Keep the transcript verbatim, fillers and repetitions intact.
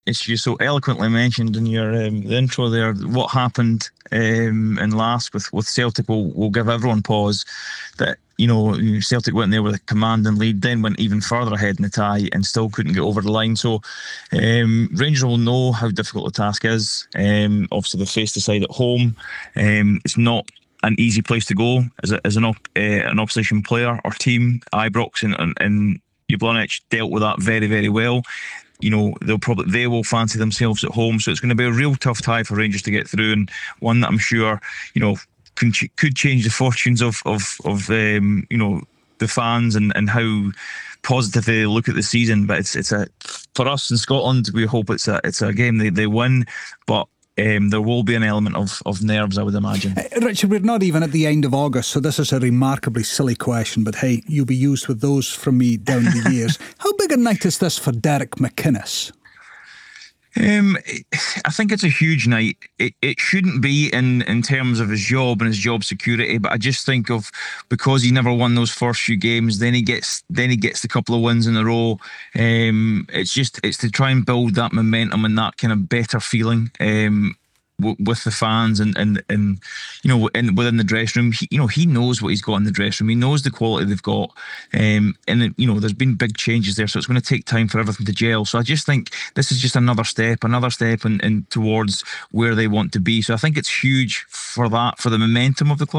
it's you so eloquently mentioned in your um, the intro there. What happened um, in last with with Celtic will will give everyone pause. That you know Celtic went there with a commanding lead, then went even further ahead in the tie and still couldn't get over the line. So um, Rangers will know how difficult the task is. Um, obviously, they face the side at home. Um, it's not an easy place to go as a, as an op, uh, an opposition player or team. Ibrox and and, and Jablonec dealt with that very very well. You know they'll probably they will fancy themselves at home, so it's going to be a real tough tie for Rangers to get through, and one that I'm sure you know could, could change the fortunes of of of um, you know the fans and and how positive they look at the season. But it's it's a for us in Scotland, we hope it's a it's a game they they win, but. Um, there will be an element of, of nerves, I would imagine. Uh, Richard, we're not even at the end of August, so this is a remarkably silly question, but hey, you'll be used with those from me down the years. How big a night is this for Derek McInnes? Um, I think it's a huge night. It it shouldn't be in, in terms of his job and his job security, but I just think of because he never won those first few games, then he gets then he gets the couple of wins in a row. Um, it's just it's to try and build that momentum and that kind of better feeling. Um. With the fans and and and you know in, within the dressing room, he, you know he knows what he's got in the dressing room. He knows the quality they've got, um, and you know there's been big changes there, so it's going to take time for everything to gel. So I just think this is just another step, another step, in, in towards where they want to be. So I think it's huge for that, for the momentum of the club.